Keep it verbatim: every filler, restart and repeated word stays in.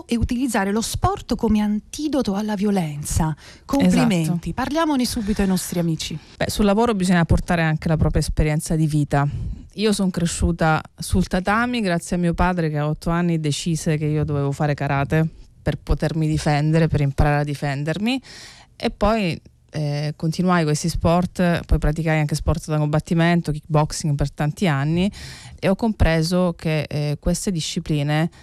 e utilizzare lo sport come antidoto alla violenza. Complimenti, esatto. Parliamone subito ai nostri amici. Beh, sul lavoro bisogna portare anche la propria esperienza di vita. Io sono cresciuta sul tatami grazie a mio padre, che a otto anni decise che io dovevo fare karate per potermi difendere, per imparare a difendermi, e poi eh, continuai questi sport, poi praticai anche sport da combattimento, kickboxing per tanti anni, e ho compreso che eh, queste discipline